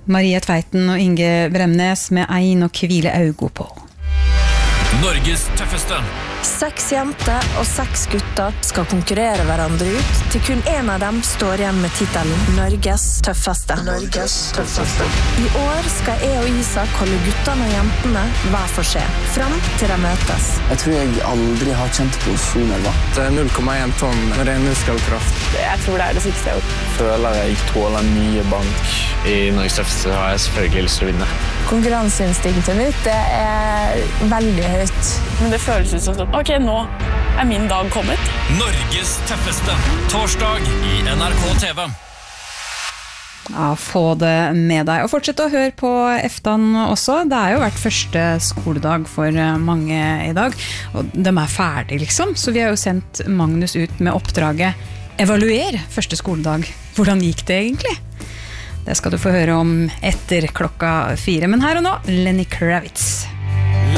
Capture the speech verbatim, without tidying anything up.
Marie Tveiten og Inge Bremnes med Ein og hvile augo på. Norges tøffeste. Seks jenter og seks gutter skal konkurrere hverandre ut, til kun en av dem står igjen med titelen Norges tøffeste. Norges tøffeste. I år skal jeg og Isak holde guttene og jentene hver for seg, frem til de møtes. Jeg tror jeg aldri har kjent på så nerva. Det er null komma én tonn med ren muskelkraft. Jeg tror det er det sykeste jeg har gjort. Føler jeg tåler mye bank. I Norges tøffeste har jeg selvfølgelig lyst til å vinne. Konkurranseinstinktet mitt det er veldig høyt. Men det føles ut som sånn, ok, nå er min dag kommet. Norges tøffeste. Torsdag i N R K T V. Ja, få det med deg. Og fortsett å høre på Eftan også. Det er jo vært første skoledag for mange i dag. Og de er ferdige liksom. Så vi har jo sendt Magnus ut med oppdraget Evaluer første skoledag. Hvordan gikk det egentlig? Det skal du få høre om etter klokka fire. Men her og nå, Lenny Kravitz.